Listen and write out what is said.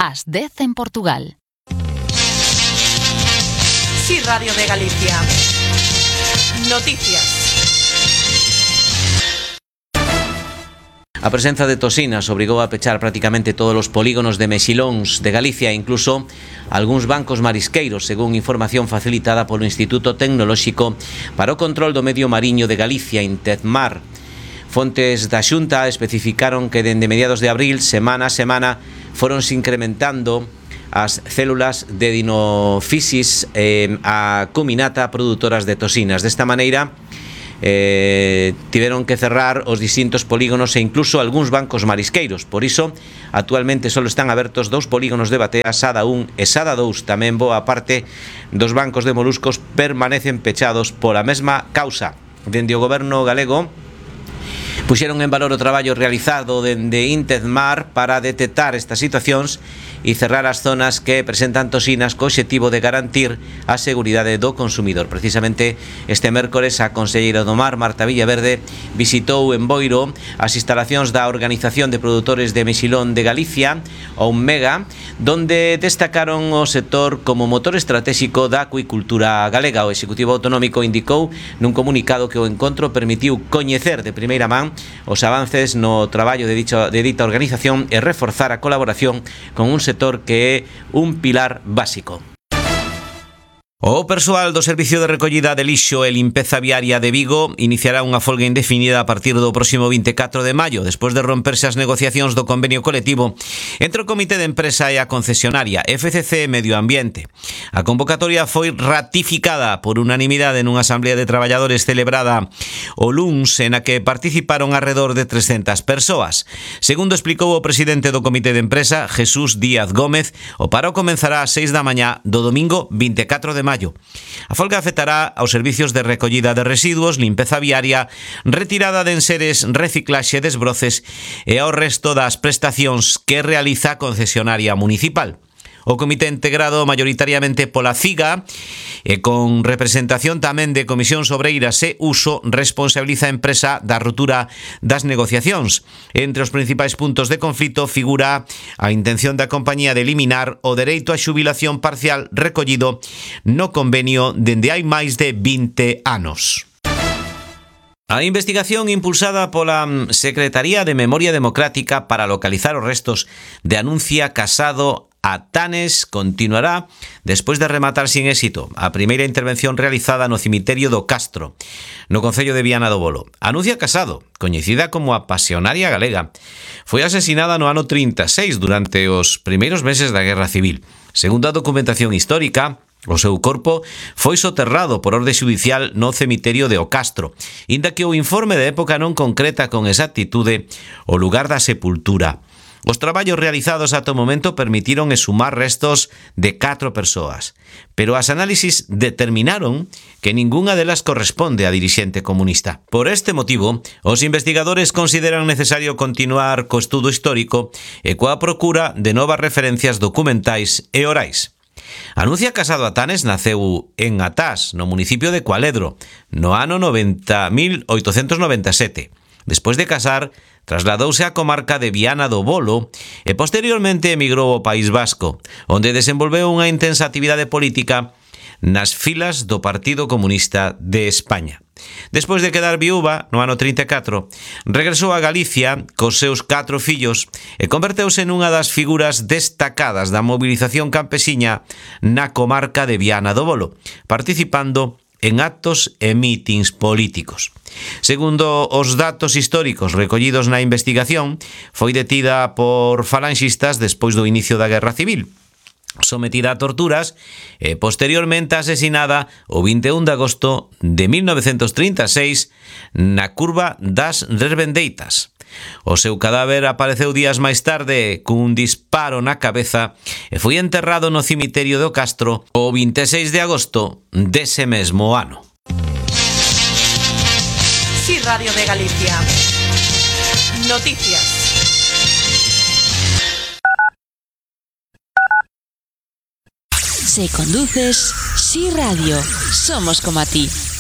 Ás 10 en Portugal. Sí, Radio de Galicia. Noticias. A presenza de toxinas obrigou a pechar prácticamente todos os polígonos de mexilóns de Galicia e incluso algúns bancos marisqueiros, según información facilitada polo Instituto Tecnolóxico para o Control do Medio Mariño de Galicia, Intedmar. Fontes da Xunta especificaron que dende mediados de abril, semana a semana, foronse incrementando as células de dinofisis a cuminata produtoras de toxinas. Desta maneira, tiveron que cerrar os distintos polígonos e incluso algúns bancos marisqueiros. Por iso, actualmente só están abertos 2 polígonos de Batea, Sada 1 e Sada 2. Tamén boa parte dos bancos de moluscos permanecen pechados pola mesma causa. Dende o goberno galego puxeron en valor o traballo realizado dende Intedmar para detectar estas situacións e cerrar as zonas que presentan toxinas co obxectivo de garantir a seguridade do consumidor. Precisamente este mércores a conselleira do Mar, Marta Villaverde, visitou en Boiro as instalacións da Organización de Produtores de Mexilón de Galicia, o Mega, donde destacaron o sector como motor estratégico da acuicultura galega. O Executivo Autonómico indicou nun comunicado que o encontro permitiu coñecer de primeira man os avances no traballo de dita organización e reforzar a colaboración con un sector que é un pilar básico. O persoal do Servicio de Recollida de Lixo e Limpeza Viaria de Vigo iniciará unha folga indefinida a partir do próximo 24 de maio, despois de romperse as negociacións do convenio colectivo entre o Comité de Empresa e a concesionaria FCC Medio Ambiente. A convocatoria foi ratificada por unanimidade nunha asamblea de traballadores celebrada o luns, en a que participaron alrededor de 300 persoas. Segundo explicou o presidente do Comité de Empresa, Jesús Díaz Gómez, o paro comenzará ás 6 da mañá do domingo 24 de maio. A folga afectará aos servicios de recollida de residuos, limpeza viaria, retirada de enseres, reciclaxe, desbroces e ao resto das prestacións que realiza a concesionaria municipal. O comité integrado maioritariamente pola CIGA e con representación tamén de Comisións Obreiras e Uso responsabiliza a empresa da ruptura das negociacións. Entre os principais puntos de conflito figura a intención da compañía de eliminar o dereito á xubilación parcial recollido no convenio dende hai máis de 20 anos. A investigación impulsada pola Secretaría de Memoria Democrática para localizar os restos de Anuncia Casado a Tanes continuará despois de rematar sin éxito a primeira intervención realizada no cemiterio do Castro, no concello de Viana do Bolo. Anuncia Casado, coñecida como a Pasionaria Galega, foi asesinada no ano 36 durante os primeiros meses da Guerra Civil. Segundo a documentación histórica, o seu corpo foi soterrado por orde xudicial no cemiterio de O Castro, inda que o informe de época non concreta con exactitude o lugar da sepultura. Os traballos realizados ata o momento permitiron exhumar restos de 4 persoas, pero as análisis determinaron que ningunha delas corresponde á dirixente comunista. Por este motivo, os investigadores consideran necesario continuar co estudo histórico e coa procura de novas referencias documentais e orais. Anuncia Casado a Tanes naceu en Atás, no municipio de Cualedro, no ano 1897. Despois de casar, trasladouse á comarca de Viana do Bolo e posteriormente emigrou ao País Vasco, onde desenvolveu unha intensa actividade política nas filas do Partido Comunista de España. Despois de quedar viúva no ano 34, regresou a Galicia cos seus 4 fillos e converteuse nunha das figuras destacadas da movilización campesiña na comarca de Viana do Bolo, participando en actos e mítins políticos. Segundo os datos históricos recollidos na investigación, foi detida por falanxistas despois do inicio da Guerra Civil, sometida a torturas e posteriormente asesinada o 21 de agosto de 1936 na curva das Rerbendeitas. O seu cadáver apareceu días máis tarde cun disparo na cabeza e foi enterrado no cemiterio do Castro o 26 de agosto dese mesmo ano. Sí, Radio de Galicia. Noticias. Si conduces, Sí Radio, somos como a ti.